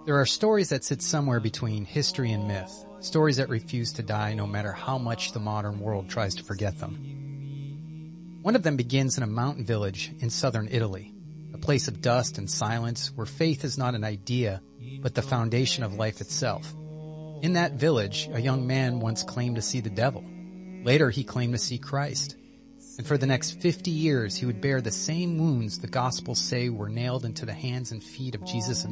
There are stories that sit somewhere between history and myth, stories that refuse to die no matter how much the modern world tries to forget them. One of them begins in a mountain village in southern Italy, a place of dust and silence where faith is not an idea, but the foundation of life itself. In that village, a young man once claimed to see the devil. Later, he claimed to see Christ. And for the next 50 years, he would bear the same wounds the Gospels say were nailed into the hands and feet of Jesus of